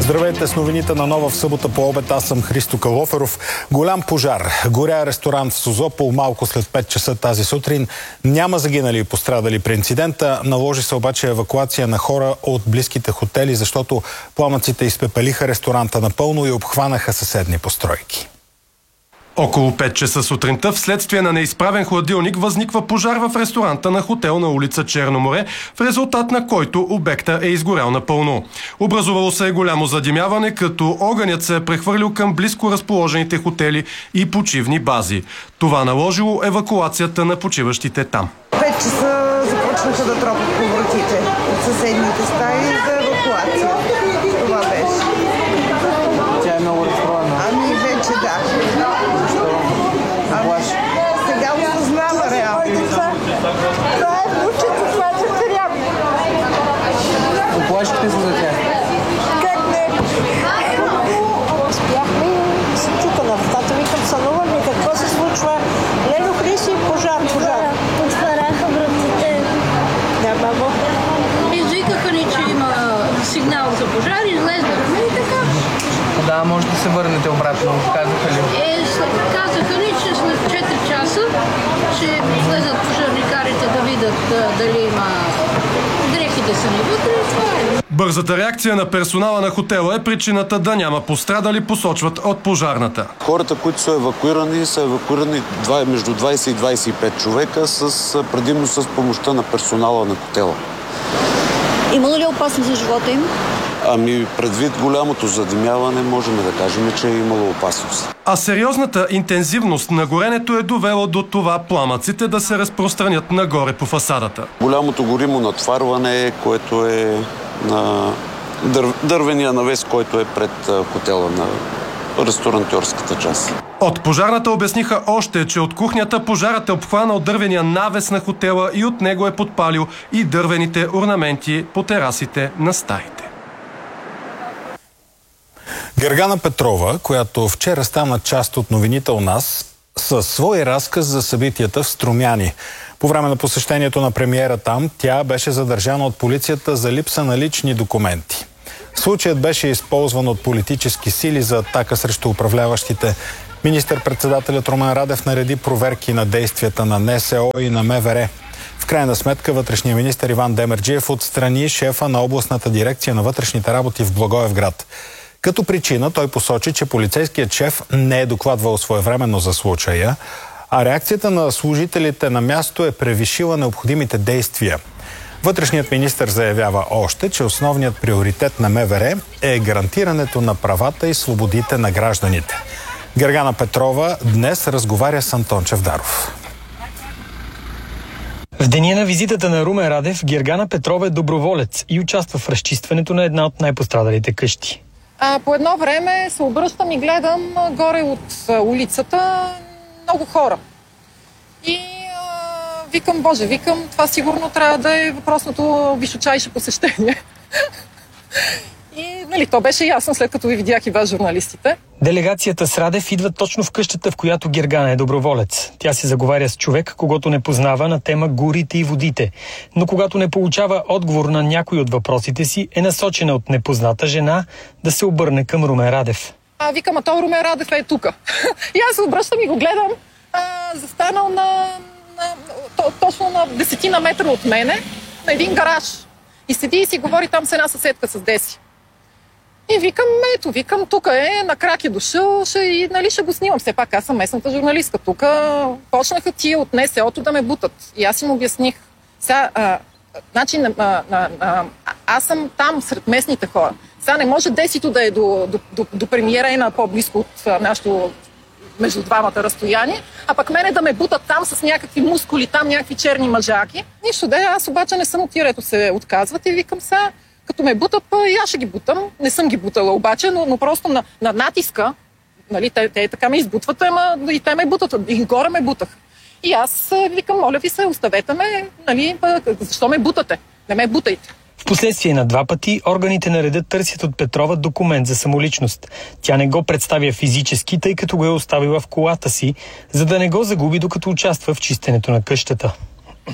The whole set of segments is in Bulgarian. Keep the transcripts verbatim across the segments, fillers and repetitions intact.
Здравейте с новините на Нова в събота по обед. Аз съм Христо Калоферов. Голям пожар. Горя ресторант в Созопол малко след пет часа тази сутрин. Няма загинали и пострадали при инцидента. Наложи се обаче евакуация на хора от близките хотели, защото пламъците изпепелиха ресторанта напълно и обхванаха съседни постройки. Около пет часа сутринта, вследствие на неизправен хладилник, възниква пожар в ресторанта на хотел на улица Черно море, в резултат на който обекта е изгорял напълно. Образувало се е голямо задимяване, като огънят се е прехвърлил към близко разположените хотели и почивни бази. Това наложило евакуацията на почиващите там. Пет часа започнаха да тропат по вратите от съседните стаи за евакуация. Това беше. Тя е много разстроена. Ами вече да. Сега осъзнава реално. Това е внучето, това е дъщеря. Оплашите се за тях? Как не? Спяхме и се чука на вратата. Викам, сънуваме, какво се случва? Лело, Хриси, пожар, пожар. Отваряха вратите. Да, бабо. Извикаха ни, че има сигнал за пожар, излезнахме и така. Да, може да се върнете обратно, казаха ли? Е, казаха ни, че след четири часа ще влезат пожарникарите да видят дали има дрехите са ни вътре. Това е. Бързата реакция на персонала на хотела е причината да няма пострадали, посочват от пожарната. Хората, които са евакуирани, са евакуирани между двайсет и двайсет и пет човека, с, предимно с помощта на персонала на хотела. Има ли опасност за живота им? Ами, предвид голямото задимяване, можем да кажем, че е имало опасност. А сериозната интензивност на горенето е довела до това пламъците да се разпространят нагоре по фасадата. Голямото горимо натварване, което е на дър... дървения навес, който е пред хотела на ресторантьорската част. От пожарната обясниха още, че от кухнята пожарът е обхванал дървения навес на хотела и от него е подпалил и дървените орнаменти по терасите на стаите. Гергана Петрова, която вчера стана част от новините у нас, със свой разказ за събитията в Струмяни. По време на посещението на премиера там, тя беше задържана от полицията за липса на лични документи. Случаят беше използван от политически сили за атака срещу управляващите. Министър-председателят Румен Радев нареди проверки на действията на Н С О и на М В Р. В крайна сметка вътрешният министър Иван Демерджиев отстрани шефа на областната дирекция на вътрешните работи в Благоевград. Като причина той посочи, че полицейският шеф не е докладвал своевременно за случая, а реакцията на служителите на място е превишила необходимите действия. Вътрешният министър заявява още, че основният приоритет на М В Р е гарантирането на правата и свободите на гражданите. Гергана Петрова днес разговаря с Антон Чавдаров. В деня на визитата на Румен Радев, Гергана Петрова е доброволец и участва в разчистването на една от най-пострадалите къщи. А, по едно време се обръщам и гледам горе от улицата много хора. И а, викам, боже, викам, това сигурно трябва да е въпросното височайше посещение. И, нали, то беше ясно, след като ви видях и вас, журналистите. Делегацията с Радев идва точно в къщата, в която Гергана е доброволец. Тя се заговаря с човек, когото не познава, на тема горите и водите. Но когато не получава отговор на някой от въпросите си, е насочена от непозната жена да се обърне към Румен Радев. А, викам, а то Румен Радев е тука. И аз се обръщам и го гледам, а, застанал на, на, то, точно на десетина метра от мене, на един гараж. И седи и си говори там с една съседка с Деси. И викам, ето, викам, тук е, на крак е дошъл, ще, и, нали, ще го снимам. Все пак аз съм местната журналистка. Тук почнаха тия от Н С О-то да ме бутат. И аз им обясних. Сега, а, значи, а, а, а, аз съм там сред местните хора. Сега не може Десито да е до, до, до, до премиера и на по-близко от а, нашото между двамата разстояние, а пък мене да ме бутат там с някакви мускули, там някакви черни мъжаки. Нищо да е, аз обаче не съм от тия, ето се отказват и викам сега, като ме бутат, и аз ще ги бутам. Не съм ги бутала обаче, но, но просто на, на натиска, нали, те, те така ме избутват, ама и те ме бутат, и горе ме бутах. И аз викам, моля ви се, оставете ме, нали, защо ме бутате? Не ме бутайте. Впоследствие на два пъти органите на реда търсят от Петрова документ за самоличност. Тя не го представя физически, тъй като го е оставила в колата си, за да не го загуби, докато участва в чистенето на къщата.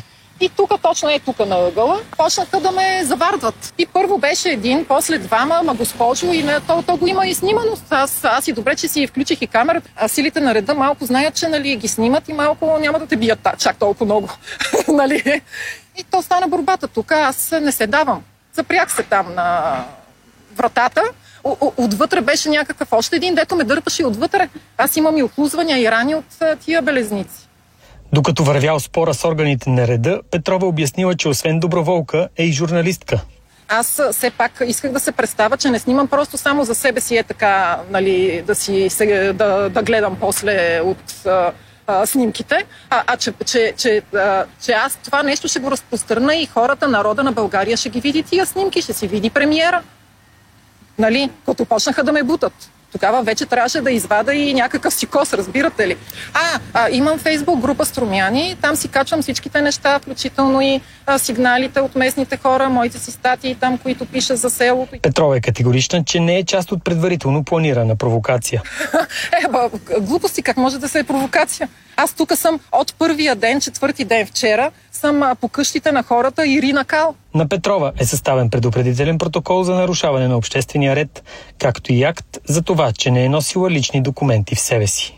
И тук, точно е тук на ъгъла, почнаха да ме завардват. И първо беше един, после двама, ама госпожо, и на, то, то го има и снимано. Аз, аз и добре, че си включих и камерата. А силите на реда малко знаят, че нали, ги снимат и малко няма да те бият чак толкова много. Нали? И то стана борбата. Тук аз не се давам. Запрях се там на вратата. Отвътре беше някакъв още един, дето ме дърпаше и отвътре. Аз имам и охлузвания и рани от тия белезници. Докато вървял спора с органите на реда, Петрова обяснила, че освен доброволка е и журналистка. Аз все пак исках да се представя, че не снимам просто само за себе си е така, нали, да, си, да, да гледам после от а, а, снимките, а, а че, че, че, а, че аз това нещо ще го разпространя и хората, народа на България ще ги види тия снимки, ще си види премиера. Нали, като почнаха да ме бутат. Тогава вече трябваше да извада и някакъв си кос, разбирате ли? А, а имам Фейсбук група Струмяни, там си качвам всичките неща, включително и а, сигналите от местните хора, моите си статии там, които пиша за селото. Петрова е категорична, че не е част от предварително планирана провокация. Е, ба, глупости, как може да се е провокация? Аз тук съм от първия ден, четвърти ден вчера, съм по къщите на хората и Ирина Кал. На Петрова е съставен предупредителен протокол за нарушаване на обществения ред, както и акт за това, че не е носила лични документи в себе си.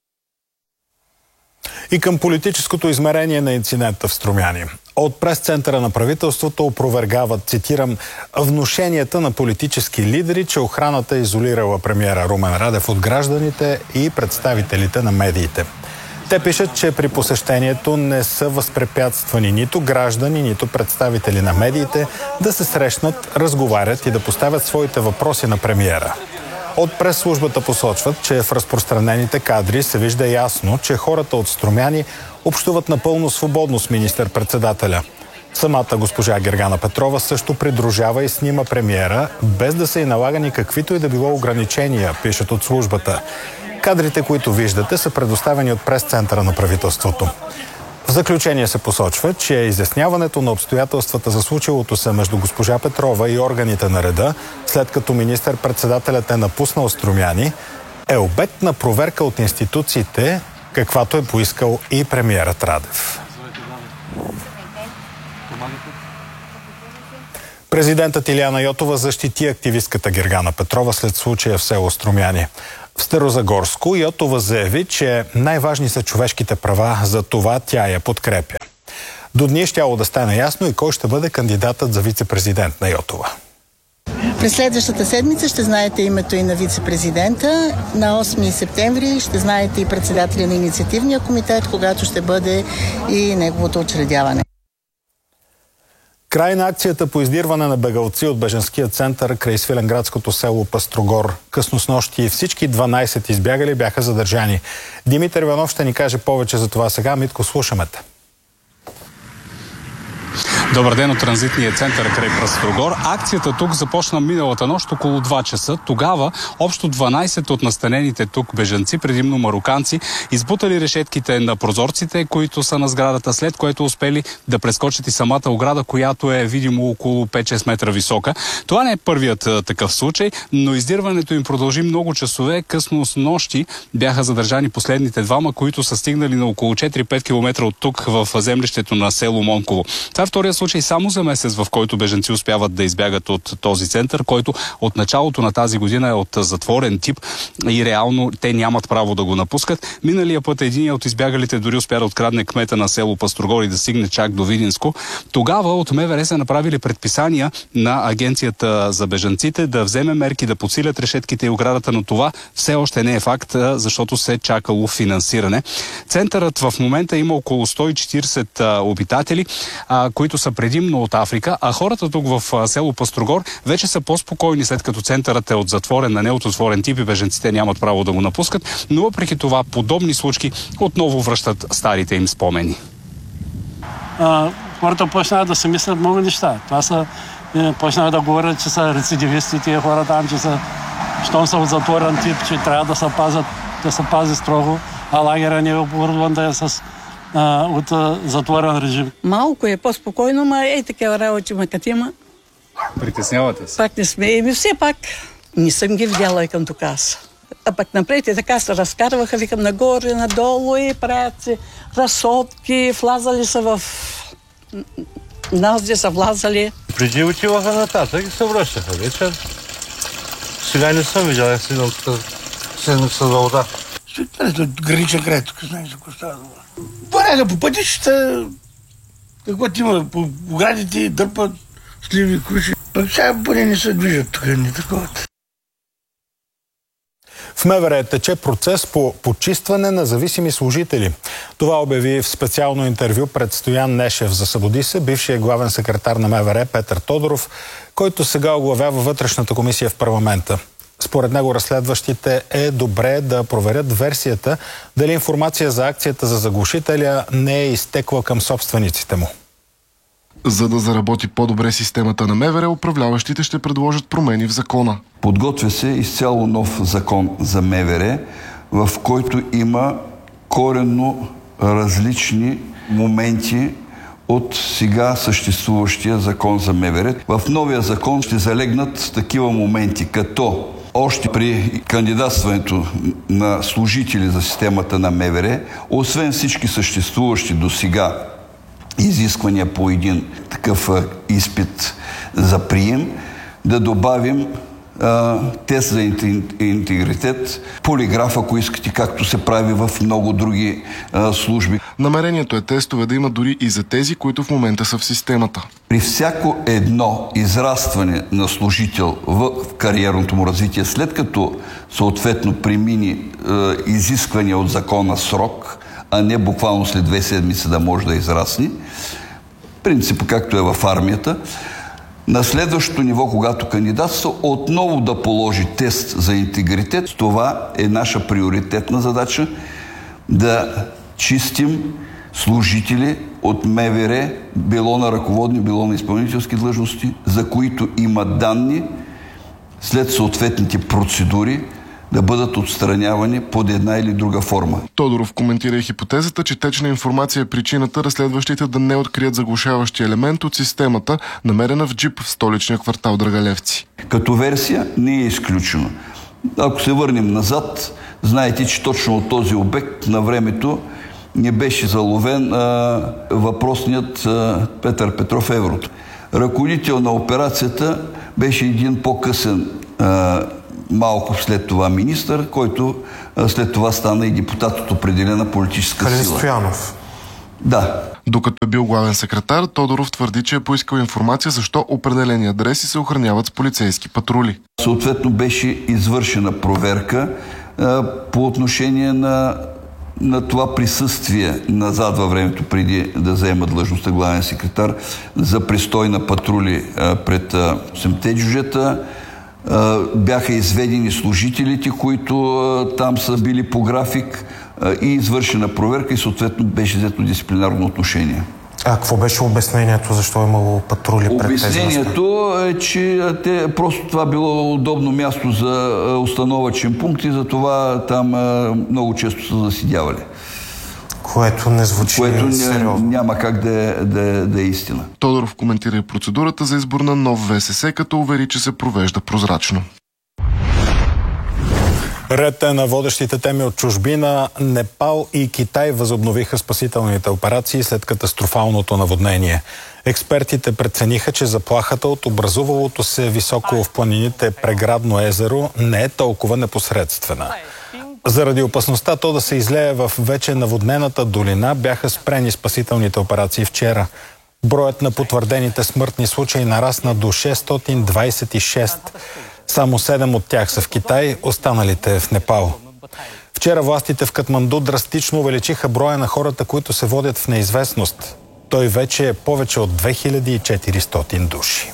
И към политическото измерение на инцидента в Струмяни. От прес-центъра на правителството опровергават, цитирам, внушенията на политически лидери, че охраната е изолирала премиера Румен Радев от гражданите и представителите на медиите. Те пишат, че при посещението не са възпрепятствани нито граждани, нито представители на медиите да се срещнат, разговарят и да поставят своите въпроси на премиера. От прес-службата посочват, че в разпространените кадри се вижда ясно, че хората от Струмяни общуват напълно свободно с министър-председателя. Самата госпожа Гергана Петрова също придружава и снима премиера, без да се й налага никаквито и да било ограничения, пишат от службата. Кадрите, които виждате, са предоставени от прес-центъра на правителството. В заключение се посочва, че изясняването на обстоятелствата за случилото се между госпожа Петрова и органите на реда, след като министър-председателят е напуснал Струмяни, е обект на проверка от институциите, каквато е поискал и премиерът Радев. Президентът Илияна Йотова защити активистката Гергана Петрова след случая в село Струмяни. В Старозагорско Йотова заяви, че най-важни са човешките права, за това тя я подкрепя. До дни щяло да стане ясно и кой ще бъде кандидатът за вице-президент на Йотова. През следващата седмица ще знаете името и на вице-президента. На осми септември ще знаете и председателя на инициативния комитет, когато ще бъде и неговото учредяване. Край на акцията по издирване на бежанци от бежанския център край свиленградското село Пъстрогор. Късно снощи всички дванайсет избягали бяха задържани. Димитър Иванов ще ни каже повече за това сега. Митко, слушаме те. Добър ден от транзитния център край Пъстрогор. Акцията тук започна миналата нощ около два часа. Тогава общо дванайсет от настанените тук бежанци, предимно мароканци, избутали решетките на прозорците, които са на сградата, след което успели да прескочат и самата ограда, която е видимо около пет-шест метра висока. Това не е първият а, такъв случай, но издирването им продължи много часове. Късно с нощи бяха задържани последните двама, които са стигнали на около четири-пет километра от тук в землището на село Монково. Това е втория случай само за месец, в който бежанци успяват да избягат от този център, който от началото на тази година е от затворен тип и реално те нямат право да го напускат. Миналия път единият от избягалите дори успя да открадне кмета на село Пъстрогор и да стигне чак до Видинско. Тогава от МВР са направили предписания на агенцията за бежанците да вземе мерки, да подсилят решетките и оградата, но това все още не е факт, защото се е чакало финансиране. Центърът в момента има около сто и четирийсет обитатели, които са предимно от Африка, а хората тук в село Пъстрогор вече са по-спокойни, след като центърът е от затворен на не от отворен тип и бежанците нямат право да го напускат, но въпреки това подобни случки отново връщат старите им спомени. А, хората почнаха да се мислят много неща. Това са, е, почнаха да говорят, че са рецидивисти тия хора там, че са, щом са от затворен тип, че трябва да се пазят, да се пази строго, а лагера не е оборудван да е с А, от а, затворен режим. Малко е по-спокойно, ма ей такива работи, ма като има. Притеснявате се? Пак не сме. Еми все пак не съм ги видяла и към тук аз. А пък напред и така се разкарваха, викам нагоре, надолу и правят си разсотки, влазали са в нас де са влязали. Преди отиваха нататък и се връщаха вечер. Сега не съм видял, аз седнал тук седмица за вода. Ето граничен край, тук знаеш за какво става дума. Поряга по пътищата, каквото има, по оградите, дърпат, сливи, круши. Пък сега поне не се движат тук, не такова. В МВР тече процес по почистване на зависими служители. Това обяви в специално интервю пред Стоян Нешев за Събуди се, бившия главен секретар на МВР Петър Тодоров, който сега оглавява вътрешната комисия в парламента. Според него разследващите е добре да проверят версията дали информация за акцията за заглушителя не е изтекла към собствениците му. За да заработи по-добре системата на МВР, управляващите ще предложат промени в закона. Подготвя се изцяло нов закон за МВР, в който има коренно различни моменти от сега съществуващия закон за МВР. В новия закон ще залегнат такива моменти, като още при кандидатстването на служители за системата на МВР, освен всички съществуващи до сега изисквания по един такъв изпит за прием, да добавим а, тест за интегритет, полиграф, ако искате, както се прави в много други а, служби. Намерението е тестове да има дори и за тези, които в момента са в системата. При всяко едно израстване на служител в кариерното му развитие, след като съответно премини а, изисквания от закона срок, а не буквално след две седмици да може да израсне, принципът както е в армията, на следващото ниво, когато кандидатства, отново да положи тест за интегритет. Това е наша приоритетна задача, да чистим служители от МВР, било на ръководни, било на изпълнителски длъжности, за които има данни след съответните процедури да бъдат отстранявани под една или друга форма. Тодоров коментира и хипотезата, че течна информация е причината разследващите да не открият заглушаващи елемент от системата, намерена в джип в столичния квартал Драгалевци. Като версия не е изключено. Ако се върнем назад, знаете, че точно от този обект на времето не беше заловен а, въпросният а, Петър Петров Еврото. Ръководител на операцията беше един по-късен а, малко след това министър, който а, след това стана и депутат от определена политическа Калин сила. Стоянов. Да. Докато е бил главен секретар, Тодоров твърди, че е поискал информация защо определени адреси се охраняват с полицейски патрули. Съответно беше извършена проверка а, по отношение на, на това присъствие назад във времето, преди да заема длъжността главен секретар, за престой на патрули а, пред осемте джуджета. Бяха изведени служителите, които а, там са били по график а, и извършена проверка и съответно беше взето дисциплинарно отношение. А какво беше обяснението, защо е имало патрули пред тези места? Обяснението е, че те, просто това било удобно място за установъчен пункт и затова там а, много често са заседявали. Което не звучи Което сериозно. Няма как да е, да, е, да е истина. Тодоров коментира и процедурата за избор на нов ВСС, като увери, че се провежда прозрачно. Ред е на водещите теми от чужбина. Непал и Китай възобновиха спасителните операции след катастрофалното наводнение. Експертите прецениха, че заплахата от образувалото се високо в планините преградно езеро не е толкова непосредствена. Заради опасността то да се излее в вече наводнената долина, бяха спрени спасителните операции вчера. Броят на потвърдените смъртни случаи нарасна до шестстотин двадесет и шест. Само седем от тях са в Китай, останалите в Непал. Вчера властите в Катманду драстично увеличиха броя на хората, които се водят в неизвестност. Той вече е повече от две хиляди и четиристотин души.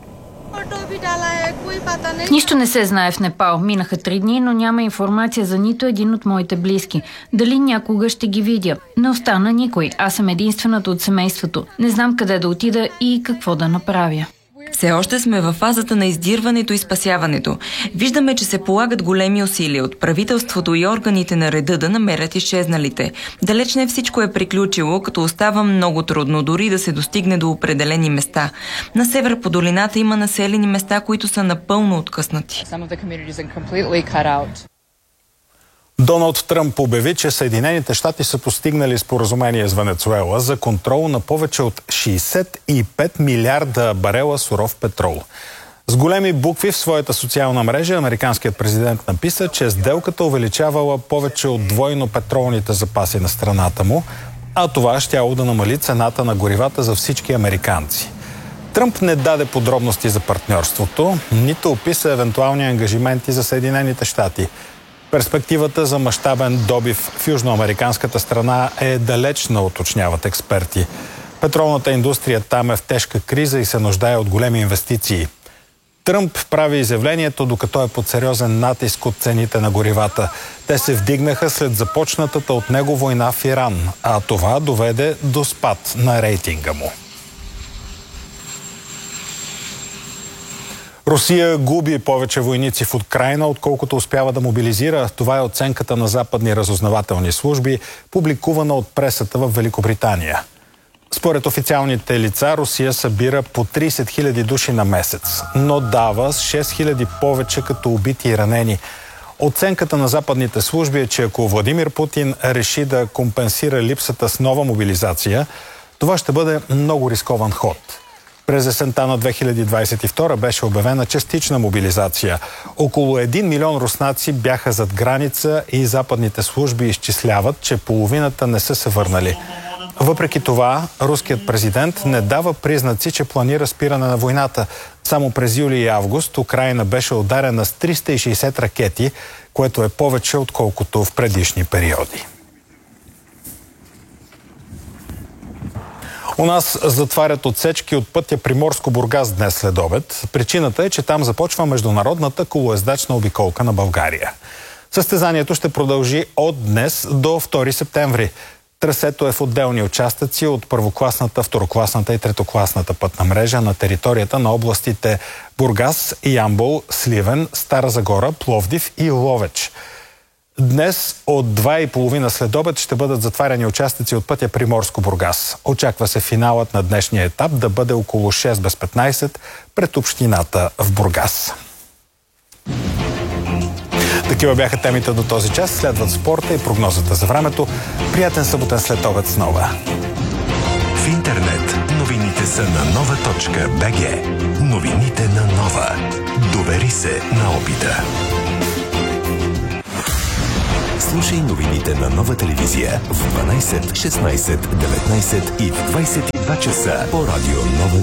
Нищо не се знае в Непал. Минаха три дни, но няма информация за нито един от моите близки. Дали някога ще ги видя? Не остана никой. Аз съм единствената от семейството. Не знам къде да отида и какво да направя. Все още сме във фазата на издирването и спасяването. Виждаме, че се полагат големи усилия от правителството и органите на реда да намерят изчезналите. Далеч не всичко е приключило, като остава много трудно дори да се достигне до определени места. На север по долината има населени места, които са напълно откъснати. Доналд Тръмп обяви, че Съединените щати са постигнали споразумение с Венецуела за контрол на повече от шейсет и пет милиарда барела суров петрол. С големи букви в своята социална мрежа американският президент написа, че сделката увеличавала повече от двойно петролните запаси на страната му, а това щяло да намали цената на горивата за всички американци. Тръмп не даде подробности за партньорството, нито описа евентуални ангажименти за Съединените щати. Перспективата за мащабен добив в южноамериканската страна е далечна, уточняват експерти. Петролната индустрия там е в тежка криза и се нуждае от големи инвестиции. Тръмп прави изявлението, докато е под сериозен натиск от цените на горивата. Те се вдигнаха след започнатата от него война в Иран, а това доведе до спад на рейтинга му. Русия губи повече войници в Украйна, отколкото успява да мобилизира. Това е оценката на западни разузнавателни служби, публикувана от пресата в Великобритания. Според официалните лица, Русия събира по трийсет хиляди души на месец, но дава с шест хиляди повече като убити и ранени. Оценката на западните служби е, че ако Владимир Путин реши да компенсира липсата с нова мобилизация, това ще бъде много рискован ход. През есента на две хиляди двадесет и втора беше обявена частична мобилизация. Около един милион руснаци бяха зад граница и западните служби изчисляват, че половината не са се върнали. Въпреки това, руският президент не дава признаци, че планира спиране на войната. Само през юли и август Украйна беше ударена с триста и шейсет ракети, което е повече отколкото в предишни периоди. У нас затварят отсечки от пътя Приморско-Бургас днес след обед. Причината е, че там започва международната колоездачна обиколка на България. Състезанието ще продължи от днес до втори септември. Трасето е в отделни участъци от първокласната, второкласната и третокласната пътна мрежа на територията на областите Бургас, Ямбол, Сливен, Стара Загора, Пловдив и Ловеч. Днес от два и половина след обед ще бъдат затваряни участъци от пътя Приморско-Бургас. Очаква се финалът на днешния етап да бъде около шест без петнайсет пред общината в Бургас. Такива бяха темите до този час. Следват спорта и прогнозата за времето. Приятен съботен след обед с Нова. В интернет новините са на нова точка бе же. Новините на Нова. Довери се на опита. Слушай новините на Нова телевизия в дванайсет, шестнайсет, деветнайсет и в двайсет и два часа по радио Нова.